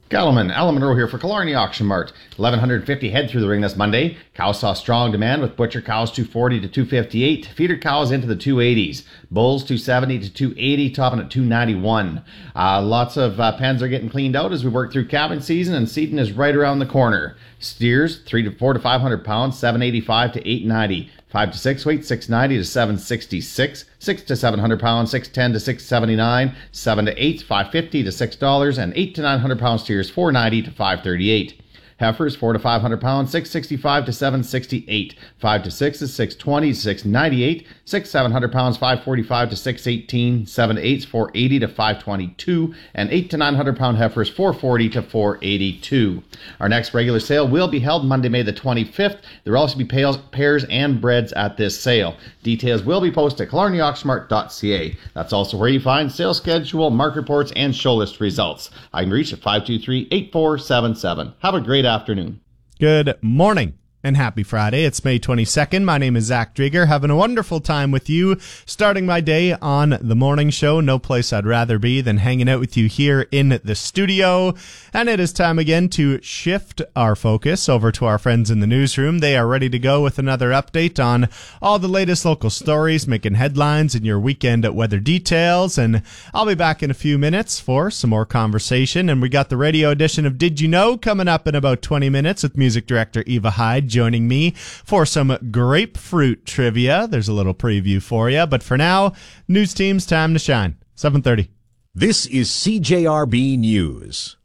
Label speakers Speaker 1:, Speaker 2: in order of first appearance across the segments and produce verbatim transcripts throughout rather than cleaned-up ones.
Speaker 1: Gallman, Alan Monroe here for Killarney Auction Mart. eleven fifty head through the ring this Monday. Cows saw strong demand with butcher cows two forty to two fifty-eight. Feeder cows into the two eighties. Bulls two seventy to two eighty, topping at two ninety-one. Uh, lots of uh, pens are getting cleaned out as we work through calving season, and seeding is right around the corner. Steers three to four to five hundred pounds, seven eighty-five to eight ninety. five to six weight, six ninety to seven sixty-six. six to seven hundred pounds, six ten to six seventy-nine. seven to eight, five fifty to six dollars, and eight to nine hundred pound steers, four ninety to five thirty-eight. Heifers four to five hundred pounds, six sixty-five to seven sixty-eight. five to six is six twenty to six ninety-eight. six seven hundred pounds, five forty-five to six eighteen. seven to eight is four eighty to five twenty-two, and eight to nine hundred pound heifers four forty to four eighty-two. Our next regular sale will be held Monday, May the twenty-fifth. There will also be pairs, pairs and breads at this sale. Details will be posted at killarney auction mart dot c a. That's also where you find sales schedule, market reports, and show list results. I can reach at five two three, eight four seven seven. Have a great afternoon.
Speaker 2: Good morning and happy Friday. It's May twenty-second. My name is Zach Drieger, having a wonderful time with you, starting my day on the morning show. No place I'd rather be than hanging out with you here in the studio. And it is time again to shift our focus over to our friends in the newsroom. They are ready to go with another update on all the latest local stories, making headlines in your weekend weather details. And I'll be back in a few minutes for some more conversation. And we got the radio edition of Did You Know coming up in about twenty minutes with music director Eva Hyde joining me for some grapefruit trivia. There's a little preview for you. But for now, news team's time to shine. seven thirty.
Speaker 3: This is C J R B News.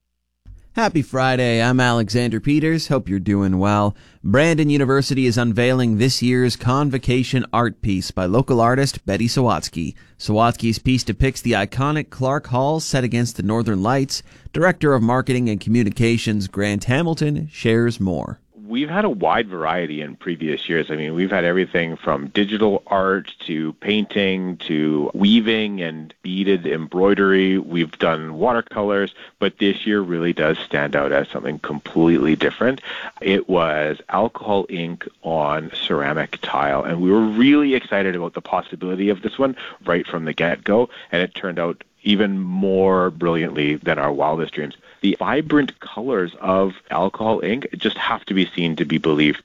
Speaker 4: Happy Friday. I'm Alexander Peters. Hope you're doing well. Brandon University is unveiling this year's Convocation art piece by local artist Betty Sawatsky. Sawatsky's piece depicts the iconic Clark Hall set against the Northern Lights. Director of Marketing and Communications Grant Hamilton shares more.
Speaker 5: We've had a wide variety in previous years. I mean, we've had everything from digital art to painting to weaving and beaded embroidery. We've done watercolors, but this year really does stand out as something completely different. It was alcohol ink on ceramic tile, and we were really excited about the possibility of this one right from the get-go, and it turned out even more brilliantly than our wildest dreams. The vibrant colors of alcohol ink just have to be seen to be believed.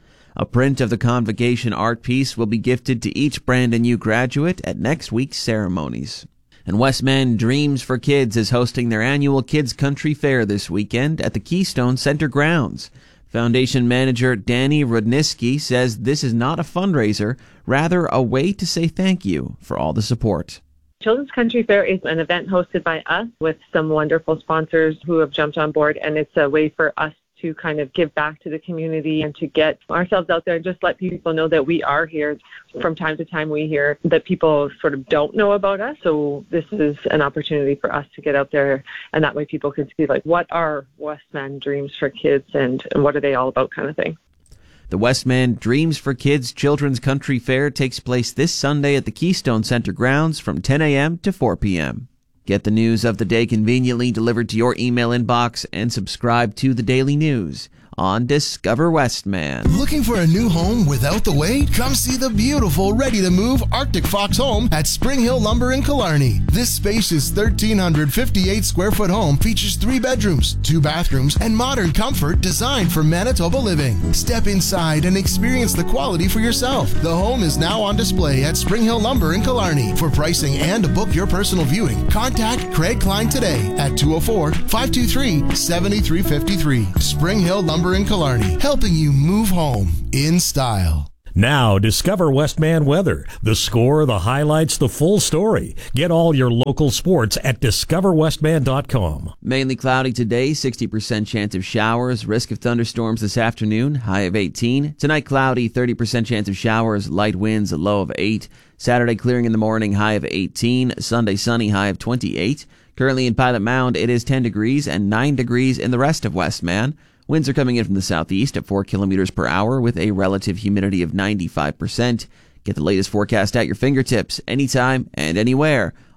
Speaker 4: A print of the Convocation art piece will be gifted to each Brandon U graduate at next week's ceremonies. And Westman Dreams for Kids is hosting their annual Kids Country Fair this weekend at the Keystone Center grounds. Foundation manager Danny Rudniski says this is not a fundraiser, rather a way to say thank you for all the support.
Speaker 6: Children's Country Fair is an event hosted by us with some wonderful sponsors who have jumped on board, and it's a way for us to kind of give back to the community and to get ourselves out there and just let people know that we are here. From time to time we hear that people sort of don't know about us, so this is an opportunity for us to get out there, and that way people can see like what are Westman Dreams for Kids and, and what are they all about kind of thing.
Speaker 4: The Westman Dreams for Kids Children's Country Fair takes place this Sunday at the Keystone Center grounds from ten a.m. to four p.m. Get the news of the day conveniently delivered to your email inbox and subscribe to the Daily News on Discover Westman.
Speaker 7: Looking for a new home without the wait? Come see the beautiful, ready-to-move Arctic Fox home at Spring Hill Lumber in Killarney. This spacious one thousand three hundred fifty-eight square foot home features three bedrooms, two bathrooms, and modern comfort designed for Manitoba living. Step inside and experience the quality for yourself. The home is now on display at Spring Hill Lumber in Killarney. For pricing and to book your personal viewing, contact Craig Klein today at two oh four, five two three, seven three five three. Spring Hill Lumber in Killarney, helping you move home in style.
Speaker 3: Now, discover Westman weather. The score, the highlights, the full story. Get all your local sports at discover westman dot com.
Speaker 4: Mainly cloudy today, sixty percent chance of showers, risk of thunderstorms this afternoon, high of eighteen. Tonight, cloudy, thirty percent chance of showers, light winds, a low of eight. Saturday, clearing in the morning, high of eighteen. Sunday, sunny, high of twenty-eight. Currently in Pilot Mound, it is ten degrees and nine degrees in the rest of Westman. Winds are coming in from the southeast at four kilometers per hour with a relative humidity of ninety-five percent. Get the latest forecast at your fingertips anytime and anywhere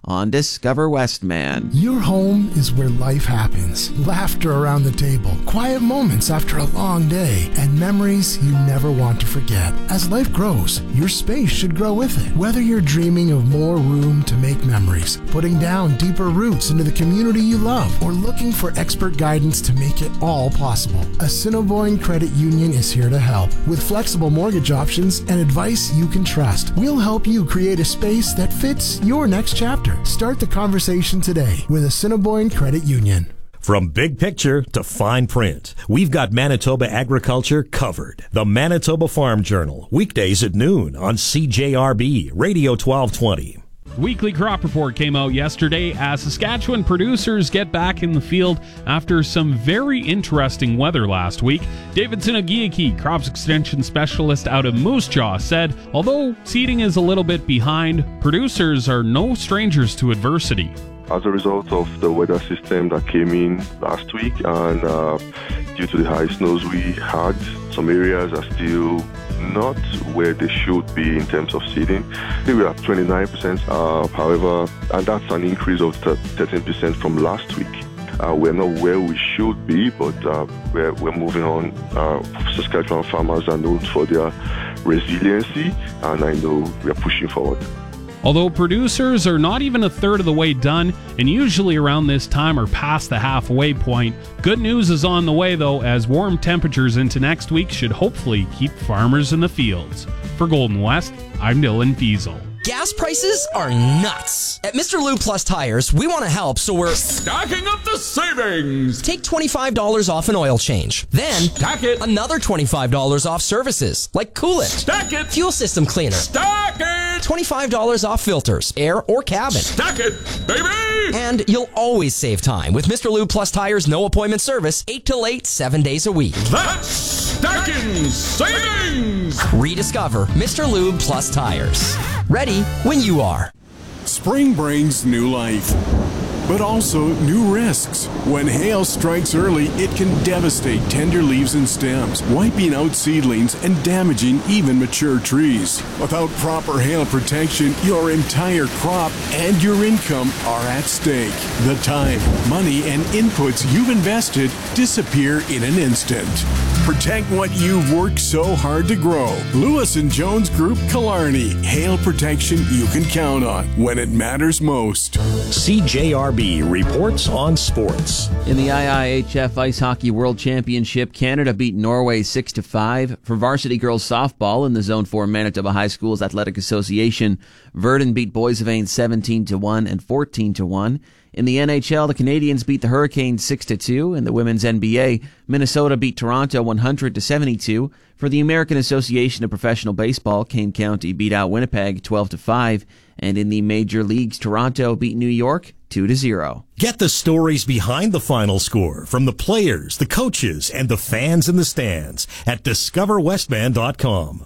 Speaker 4: on Discover Westman.
Speaker 7: Your home is where life happens. Laughter around the table, quiet moments after a long day, and memories you never want to forget. As life grows, your space should grow with it. Whether you're dreaming of more room to make memories, putting down deeper roots into the community you love, or looking for expert guidance to make it all possible, Assiniboine Credit Union is here to help. With flexible mortgage options and advice you can trust, we'll help you create a space that fits your next chapter. Start the conversation today with Assiniboine Credit Union.
Speaker 3: From big picture to fine print, we've got Manitoba agriculture covered. The Manitoba Farm Journal, weekdays at noon on C J R B Radio twelve twenty.
Speaker 8: Weekly crop report came out yesterday as Saskatchewan producers get back in the field after some very interesting weather last week. David Sinagiaki, crops extension specialist out of Moose Jaw, said although seeding is a little bit behind, producers are no strangers to adversity.
Speaker 9: As a result of the weather system that came in last week and uh, due to the high snows we had, some areas are still not where they should be in terms of seeding. We are at twenty-nine percent, uh, however, and that's an increase of thirteen percent from last week. Uh, we're not where we should be, but uh, we're, we're moving on. Uh, Saskatchewan farmers are known for their resiliency, and I know we are pushing forward.
Speaker 8: Although producers are not even a third of the way done, and usually around this time are past the halfway point, good news is on the way though, as warm temperatures into next week should hopefully keep farmers in the fields. For Golden West, I'm Dylan Fiesel.
Speaker 10: Gas prices are nuts. At Mister Lube Plus Tires, we want to help, so we're
Speaker 11: stacking up the savings.
Speaker 10: Take twenty-five dollars off an oil change. Then,
Speaker 11: stack it.
Speaker 10: Another twenty-five dollars off services, like coolant.
Speaker 11: Stack it.
Speaker 10: Fuel system cleaner.
Speaker 11: Stack it.
Speaker 10: twenty-five dollars off filters, air or cabin.
Speaker 11: Stack it, baby.
Speaker 10: And you'll always save time with Mister Lube Plus Tires no appointment service, eight till eight, seven days a week.
Speaker 11: That's stacking savings.
Speaker 10: Rediscover Mister Lube Plus Tires. Ready when you are.
Speaker 12: Spring brings new life, but also new risks. When hail strikes early, it can devastate tender leaves and stems, wiping out seedlings and damaging even mature trees. Without proper hail protection, your entire crop and your income are at stake. The time, money, and inputs you've invested disappear in an instant. Protect what you've worked so hard to grow. Lewis and Jones Group Killarney. Hail protection you can count on when it matters most.
Speaker 3: C J R B reports on sports.
Speaker 4: In the I I H F Ice Hockey World Championship, Canada beat Norway six to five. For varsity girls softball in the Zone four Manitoba High Schools Athletic Association, Verdun beat Boys of Ain seventeen to one and fourteen to one. In the N H L, the Canadiens beat the Hurricanes six to two. In the women's N B A, Minnesota beat Toronto one hundred to seventy-two. For the American Association of Professional Baseball, Kane County beat out Winnipeg twelve to five. And in the major leagues, Toronto beat New York two to zero.
Speaker 3: Get the stories behind the final score from the players, the coaches, and the fans in the stands at discover westman dot com.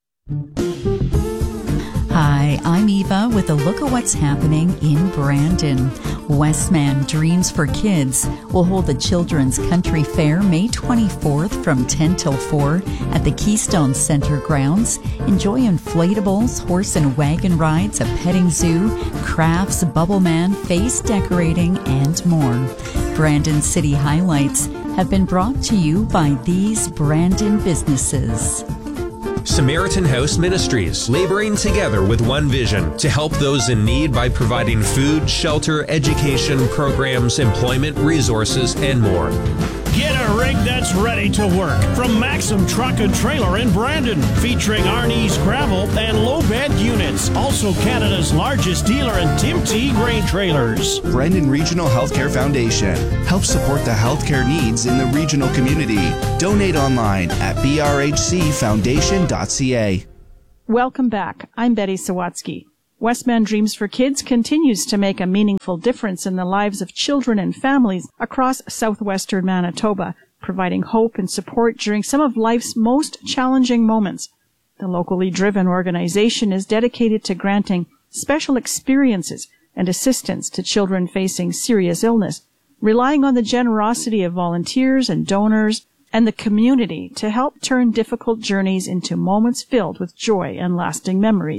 Speaker 13: Hi, I'm Eva with a look at what's happening in Brandon. Westman Dreams for Kids will hold the Children's Country Fair May twenty-fourth from ten till four at the Keystone Center grounds. Enjoy inflatables, horse and wagon rides, a petting zoo, crafts, bubble man, face decorating, and more. Brandon City highlights have been brought to you by these Brandon businesses.
Speaker 14: Samaritan House Ministries, laboring together with one vision to help those in need by providing food, shelter, education, programs, employment, resources, and more.
Speaker 15: Get a rig that's ready to work from Maxim Truck and Trailer in Brandon, featuring Arnie's gravel and low bed units. Also Canada's largest dealer in Tim T grain trailers.
Speaker 16: Brandon Regional Healthcare Foundation helps support the healthcare needs in the regional community. Donate online at b r h c foundation dot c a.
Speaker 17: Welcome back. I'm Betty Sawatsky. Westman Dreams for Kids continues to make a meaningful difference in the lives of children and families across southwestern Manitoba, providing hope and support during some of life's most challenging moments. The locally driven organization is dedicated to granting special experiences and assistance to children facing serious illness, relying on the generosity of volunteers and donors and the community to help turn difficult journeys into moments filled with joy and lasting memories.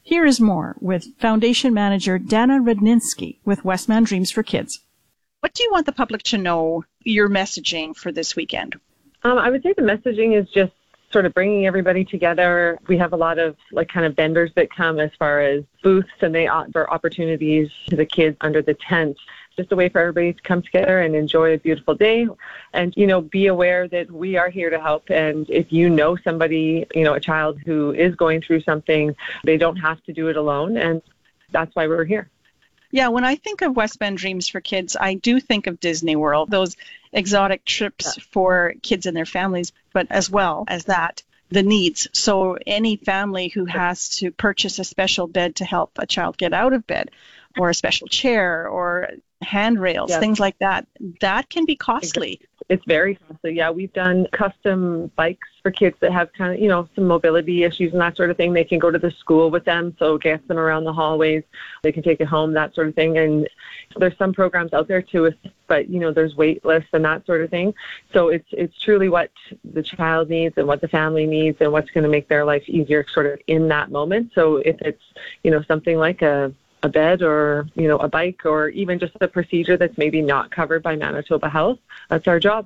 Speaker 17: Here is more with Foundation Manager Dana Rudninski with Westman Dreams for Kids.
Speaker 18: What do you want the public to know your messaging for this weekend?
Speaker 6: Um, I would say the messaging is just sort of bringing everybody together. We have a lot of like kind of vendors that come as far as booths, and they offer opportunities to the kids under the tent. Just a way for everybody to come together and enjoy a beautiful day, and, you know, be aware that we are here to help. And if you know somebody, you know, a child who is going through something, they don't have to do it alone. And that's why we're here.
Speaker 18: Yeah, when I think of West Bend Dreams for Kids, I do think of Disney World, those exotic trips yeah. for kids and their families, but as well as that, the needs. So any family who has to purchase a special bed to help a child get out of bed, or a special chair, or handrails, yeah. things like that, that can be costly.
Speaker 6: It's very costly. Yeah, we've done custom bikes for kids that have kind of, you know, some mobility issues and that sort of thing. They can go to the school with them, so it gets them around the hallways. They can take it home, that sort of thing. And there's some programs out there to assist, but, you know, there's wait lists and that sort of thing. So it's it's truly what the child needs and what the family needs and what's going to make their life easier sort of in that moment. So if it's, you know, something like a a bed or, you know, a bike, or even just a procedure that's maybe not covered by Manitoba Health, that's our job.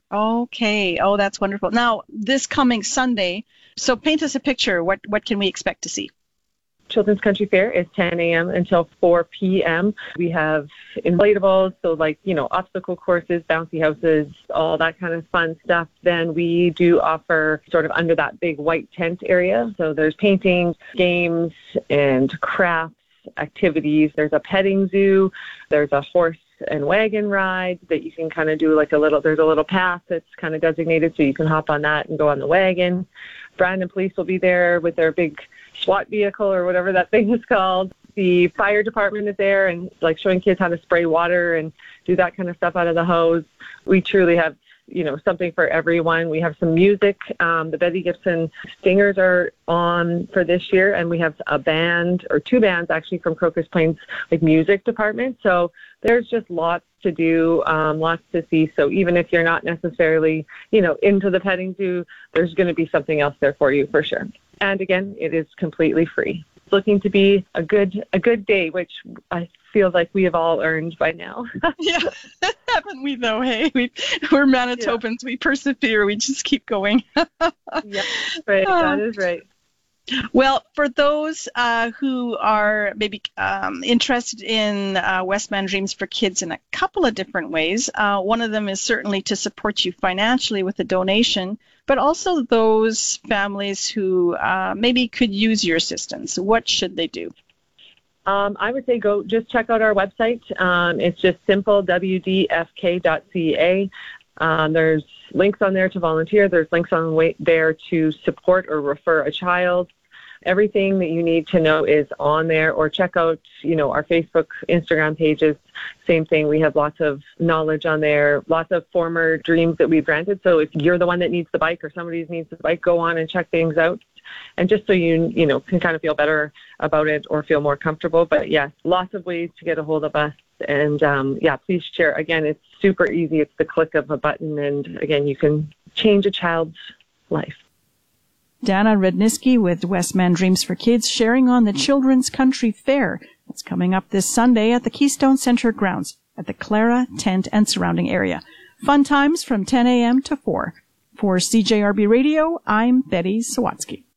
Speaker 18: Okay. Oh, that's wonderful. Now, this coming Sunday, so paint us a picture. What what can we expect to see?
Speaker 6: Children's Country Fair is ten a.m. until four p.m. We have inflatables, so like, you know, obstacle courses, bouncy houses, all that kind of fun stuff. Then we do offer sort of under that big white tent area. So there's painting, games, and crafts, activities. There's a petting zoo. There's a horse and wagon ride that you can kind of do like a little, there's a little path that's kind of designated so you can hop on that and go on the wagon. Brandon Police will be there with their big SWAT vehicle or whatever that thing is called. The fire department is there and like showing kids how to spray water and do that kind of stuff out of the hose. We truly have, you know, something for everyone. We have some music. Um, the Betty Gibson Stingers are on for this year, and we have a band, or two bands actually, from Crocus Plains like music department. So there's just lots to do, um, lots to see. So even if you're not necessarily, you know, into the petting zoo, there's going to be something else there for you for sure. And again, it is completely free. It's looking to be a good a good day, which I feel like we have all earned by now.
Speaker 18: Yeah, haven't we though? Hey, we, we're Manitobans. Yeah. We persevere. We just keep going.
Speaker 6: Yeah, right. Uh, that is right.
Speaker 18: Well, for those uh, who are maybe um, interested in uh, Westman Dreams for Kids in a couple of different ways, uh, one of them is certainly to support you financially with a donation, but also those families who uh, maybe could use your assistance. What should they do?
Speaker 6: Um, I would say go just check out our website. Um, it's just simple w d f k dot c a. Um, there's links on there to volunteer. There's links on the way there to support or refer a child. Everything that you need to know is on there, or check out, you know, our Facebook, Instagram pages. Same thing. We have lots of knowledge on there, lots of former dreams that we've granted. So if you're the one that needs the bike or somebody needs the bike, go on and check things out. And just so you, you know, can kind of feel better about it or feel more comfortable. But yes, lots of ways to get a hold of us. And um, yeah, please share. Again, it's super easy. It's the click of a button. And again, you can change a child's life.
Speaker 17: Dana Rudninski with Westman Dreams for Kids, sharing on the Children's Country Fair that's coming up this Sunday at the Keystone Center grounds at the Clara Tent and surrounding area. Fun times from ten a.m. to four. For C J R B Radio, I'm Betty Sawatsky.